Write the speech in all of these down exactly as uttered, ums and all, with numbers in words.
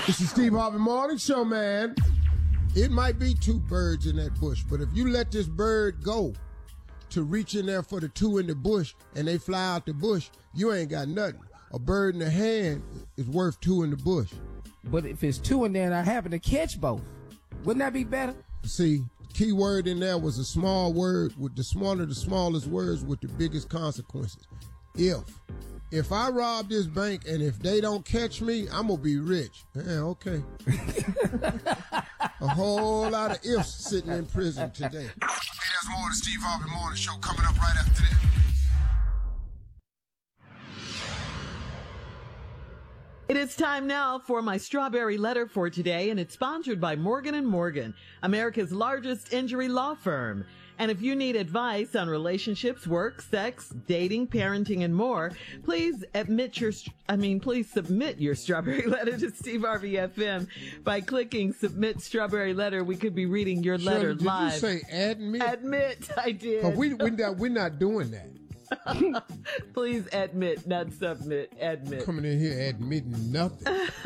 This is Steve Harvey Morning Show, man. It might be two birds in that bush, but if you let this bird go to reach in there for the two in the bush and they fly out the bush, you ain't got nothing. A bird in the hand is worth two in the bush. But if it's two in there and I happen to catch both, wouldn't that be better? See, key word in there was a small word with the smaller, the smallest words with the biggest consequences. If. If I rob this bank and if they don't catch me, I'm going to be rich. Yeah, okay. A whole lot of ifs sitting in prison today. Hey, there's more of the Steve Harvey Morning Show coming up right after this. It is time now for my strawberry letter for today, and it's sponsored by Morgan and Morgan, America's largest injury law firm. And if you need advice on relationships, work, sex, dating, parenting, and more, please admit your, I mean, please submit your strawberry letter to Steve Harvey F M by clicking Submit Strawberry Letter. We could be reading your letter Shirley, did live. Did you say admit? Admit, I did. Cause we, we're, not, we're not doing that. Please admit, not submit, admit. Coming in here admitting nothing.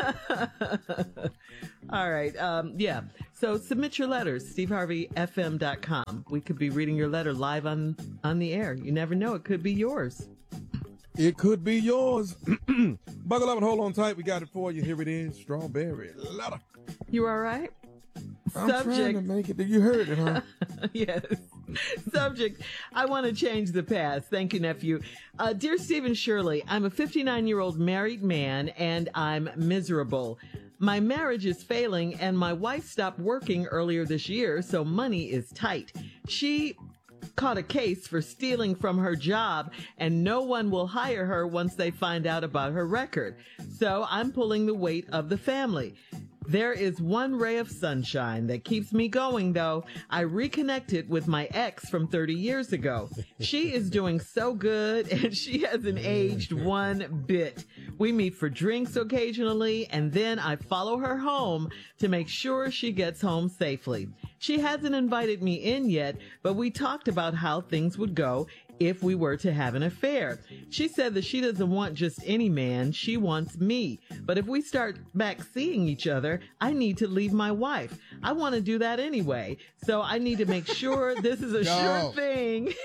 All right. Um, yeah. So submit your letters, steve harvey f m dot com. We could be reading your letter live on, on the air. You never know. It could be yours. It could be yours. Buckle up and hold on tight. We got it for you. Here it is. Strawberry letter. You all right? I'm Subject. trying to make it. You heard it, huh? Yes. Subject, I want to change the past. Thank you, nephew. Uh, dear Stephen Shirley, I'm a fifty-nine-year-old married man, and I'm miserable. My marriage is failing, and my wife stopped working earlier this year, so money is tight. She caught a case for stealing from her job, and no one will hire her once they find out about her record. So I'm pulling the weight of the family. There is one ray of sunshine that keeps me going, though. I reconnected with my ex from thirty years ago. She is doing so good, and she hasn't aged one bit. We meet for drinks occasionally, and then I follow her home to make sure she gets home safely. She hasn't invited me in yet, but we talked about how things would go if we were to have an affair. She said that she doesn't want just any man, she wants me. But if we start back seeing each other, I need to leave my wife. I want to do that anyway. So I need to make sure this is a no. sure thing.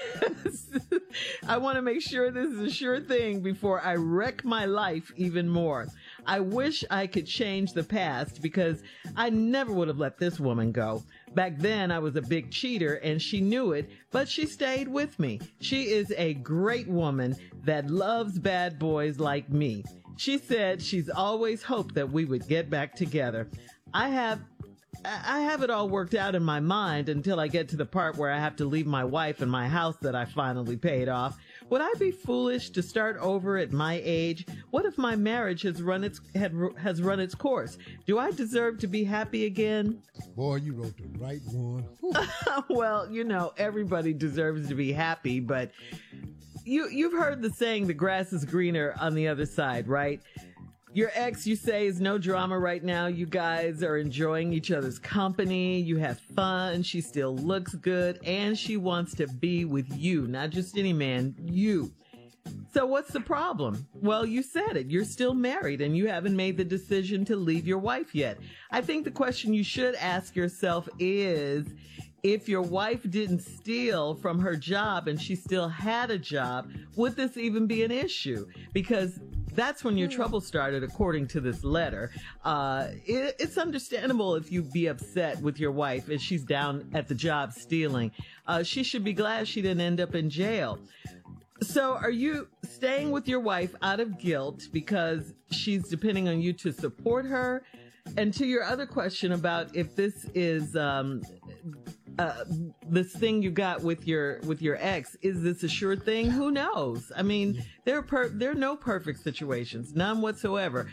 I want to make sure this is a sure thing before I wreck my life even more. I wish I could change the past because I never would have let this woman go. Back then, I was a big cheater, and she knew it, but she stayed with me. She is a great woman that loves bad boys like me. She said she's always hoped that we would get back together. I have I have it all worked out in my mind until I get to the part where I have to leave my wife and my house that I finally paid off. Would I be foolish to start over at my age? What if my marriage has run its had, has run its course? Do I deserve to be happy again? Boy, you wrote the right one. Well, you know, everybody deserves to be happy, but you you've heard the saying, the grass is greener on the other side, right? Your ex, you say, is no drama right now. You guys are enjoying each other's company. You have fun. She still looks good. And she wants to be with you. Not just any man, you. So what's the problem? Well, you said it. You're still married and you haven't made the decision to leave your wife yet. I think the question you should ask yourself is, if your wife didn't steal from her job and she still had a job, would this even be an issue? Because that's when your trouble started, according to this letter. Uh, it, it's understandable if you be upset with your wife if she's down at the job stealing. Uh, she should be glad she didn't end up in jail. So are you staying with your wife out of guilt because she's depending on you to support her? And to your other question about if this is um, uh, this thing you got with your with your ex, is this a sure thing? Who knows? I mean, there are per- there are no perfect situations, none whatsoever.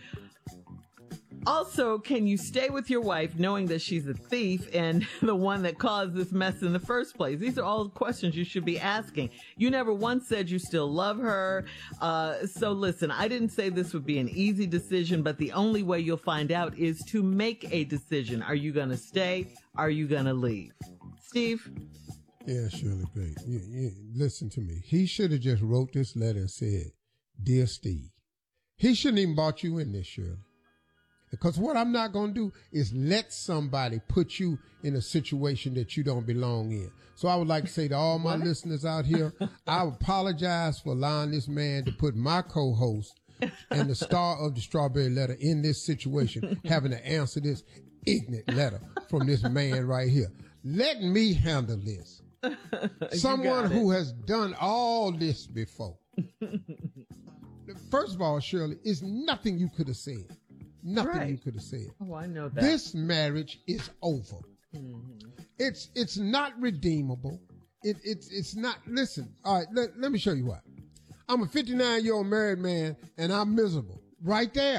Also, can you stay with your wife knowing that she's a thief and the one that caused this mess in the first place? These are all questions you should be asking. You never once said you still love her. Uh, so listen, I didn't say this would be an easy decision, but the only way you'll find out is to make a decision. Are you going to stay? Are you going to leave? Steve? Yeah, Shirley, babe. Yeah, yeah. Listen to me. He should have just wrote this letter and said, Dear Steve. He shouldn't even brought you in this, Shirley. Because what I'm not going to do is let somebody put you in a situation that you don't belong in. So I would like to say to all my listeners out here, I apologize for allowing this man to put my co-host and the star of the Strawberry Letter in this situation, having to answer this ignorant letter from this man right here. Let me handle this. Someone who has done all this before. First of all, Shirley, it's nothing you could have said. Nothing right. you could have said. Oh, I know that. This marriage is over. Mm-hmm. It's it's not redeemable. It it's it's not. Listen, all right. Let, let me show you why. I'm a fifty-nine year old married man, and I'm miserable. Right there.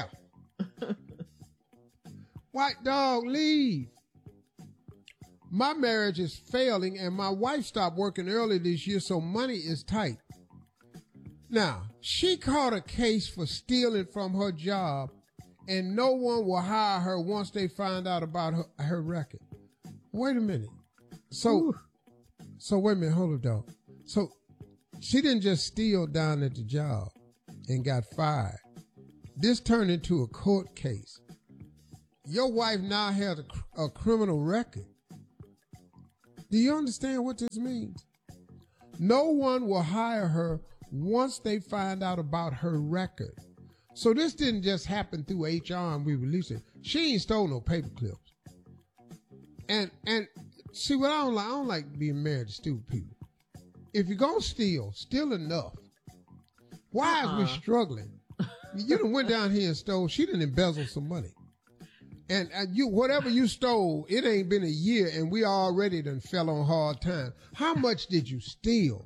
White dog, leave. My marriage is failing, and my wife stopped working early this year, so money is tight. Now, she caught a case for stealing from her job, and no one will hire her once they find out about her, her record. Wait a minute. So, Ooh. so wait a minute, hold up, dog. So, she didn't just steal down at the job and got fired. This turned into a court case. Your wife now has a, a criminal record. Do you understand what this means? No one will hire her once they find out about her record. So this didn't just happen through H R and we released it. She ain't stole no paper clips. And and see what I don't like, I don't like being married to stupid people. If you're gonna steal, steal enough. Why uh-uh. is we struggling? You done went down here and stole, she done embezzled some money. And uh, you, whatever you stole, it ain't been a year and we already done fell on hard times. How much did you steal?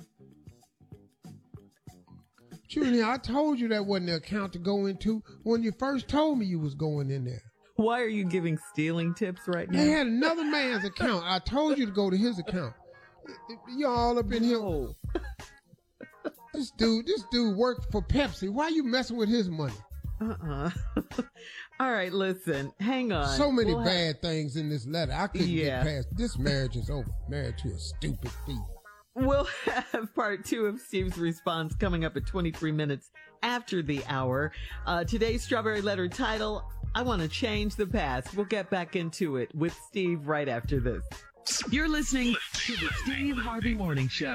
Julia, I told you that wasn't the account to go into when you first told me you was going in there. Why are you giving stealing tips right now? They had another man's account. I told you to go to his account. You all up in here. Oh. This dude, this dude worked for Pepsi. Why you messing with his money? Uh-uh. All right, listen, hang on. So many we'll bad have... things in this letter. I couldn't yeah. get past. This marriage is over. Married to a stupid thief. We'll have part two of Steve's response coming up at twenty-three minutes after the hour. Uh, today's Strawberry Letter title, I Want to Change the Past. We'll get back into it with Steve right after this. You're listening to the Steve Harvey Morning Show.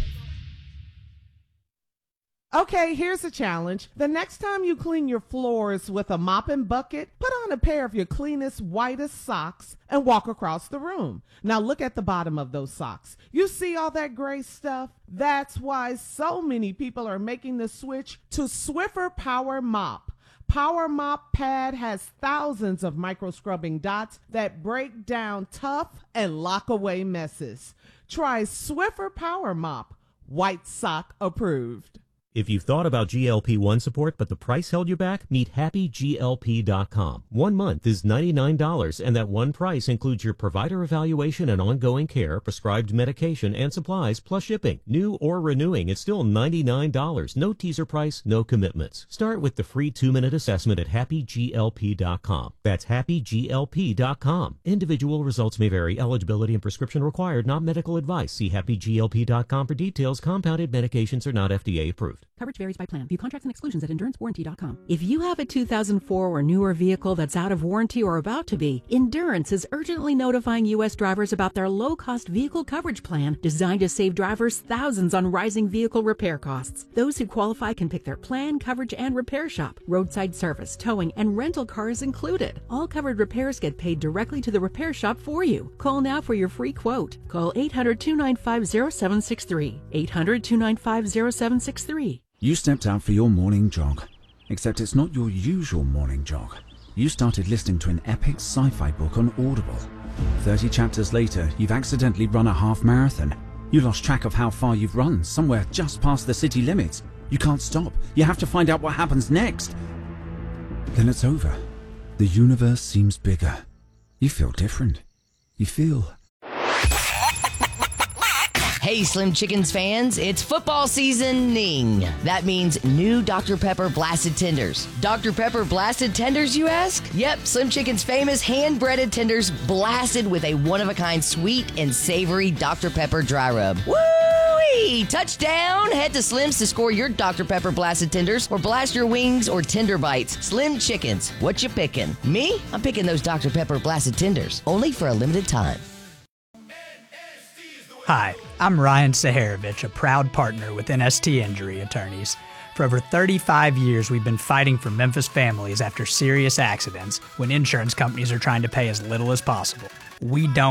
Okay, here's a challenge. The next time you clean your floors with a mop and bucket, put on a pair of your cleanest, whitest socks and walk across the room. Now look at the bottom of those socks. You see all that gray stuff? That's why so many people are making the switch to Swiffer Power Mop. Power Mop Pad has thousands of micro scrubbing dots that break down tough and lock away messes. Try Swiffer Power Mop. White sock approved. If you've thought about G L P one support but the price held you back, meet happy G L P dot com. One month is ninety-nine dollars, and that one price includes your provider evaluation and ongoing care, prescribed medication, and supplies, plus shipping. New or renewing, it's still ninety-nine dollars. No teaser price, no commitments. Start with the free two-minute assessment at happy G L P dot com. That's happy G L P dot com. Individual results may vary. Eligibility and prescription required, not medical advice. See happy G L P dot com for details. Compounded medications are not F D A approved. Coverage varies by plan. View contracts and exclusions at endurance warranty dot com. If you have a two thousand four or newer vehicle that's out of warranty or about to be, Endurance is urgently notifying U S drivers about their low-cost vehicle coverage plan designed to save drivers thousands on rising vehicle repair costs. Those who qualify can pick their plan, coverage, and repair shop. Roadside service, towing, and rental cars included. All covered repairs get paid directly to the repair shop for you. Call now for your free quote. Call eight hundred, two nine five, zero seven six three. eight hundred, two nine five, zero seven six three. You stepped out for your morning jog, except it's not your usual morning jog. You started listening to an epic sci-fi book on Audible. thirty chapters later, you've accidentally run a half marathon. You lost track of how far you've run, somewhere just past the city limits. You can't stop. You have to find out what happens next. Then it's over. The universe seems bigger. You feel different. You feel... Hey, Slim Chickens fans, it's football seasoning. That means new Doctor Pepper Blasted Tenders. Doctor Pepper Blasted Tenders, you ask? Yep, Slim Chicken's famous hand-breaded tenders blasted with a one-of-a-kind sweet and savory Doctor Pepper dry rub. Woo-wee! Hey, touchdown! Head to Slim's to score your Doctor Pepper Blasted Tenders or blast your wings or tender bites. Slim Chickens, what you picking? Me? I'm picking those Doctor Pepper Blasted Tenders, only for a limited time. Hi, I'm Ryan Saharovich, a proud partner with N S T Injury Attorneys. For over thirty-five years, we've been fighting for Memphis families after serious accidents when insurance companies are trying to pay as little as possible. We don't